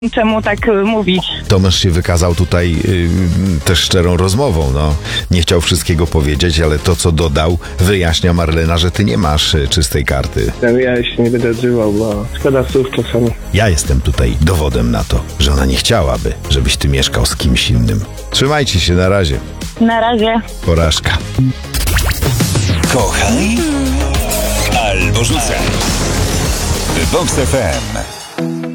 czemu tak mówić. Tomasz się wykazał tutaj też szczerą rozmową, no. Nie chciał wszystkiego powiedzieć, ale to, co dodał, wyjaśnia Marlena, że ty nie masz czystej karty. Ja się nie będę odzywał, bo szkoda słów czasami. Ja jestem tutaj dowodem na to, że ona nie chciałaby, żebyś ty mieszkał z kimś innym. Trzymajcie się, na razie. Na razie. Porażka. Kochaj albo rzucaj. Vox FM.